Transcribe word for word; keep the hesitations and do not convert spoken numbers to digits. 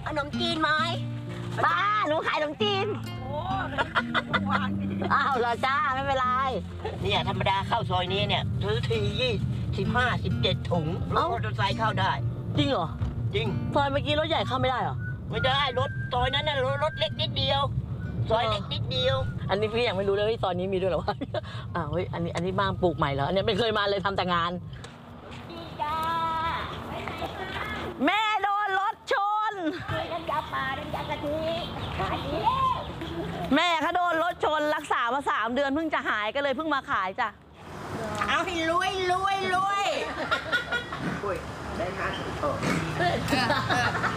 ขนมจีนไหมป้าหนูขายขนมจีนอ้าวเหรอจ้าไม่เป็นไรเนี่ยธรรมดาเข้าซอยนี้เนี่ยซื้อทียี่สิบห้าสิบเจ็ดถุงรถมอเตอร์ไซค์เข้าได้จริงเหรอจริงซอยเมื่อกี้รถใหญ่เข้าไม่ได้เหรอไม่ได้รถซอยนั้นน่ะรถรถเล็กนิดเดียวซอยเล็กนิดเดียวอันนี้พี่ยังไม่รู้เลยว่าซอยนี้มีด้วยเหรอวะ อ้าวเฮ้ยอันนี้อันนี้บ้านปลูกใหม่เหรออันนี้ไม่เคยมาเลยทำแต่งานดีจ้าแม่โดนรถชนน้ำยาปลาน้ำยากะทิขายดีแม่เขาโดนรถชนรักษามาสามเดือนเพิ่งจะหายก็เลยเพิ่งมาขายจ้ะเอาให้รวยรวยรวยอุ้ยได้ห้าสิบ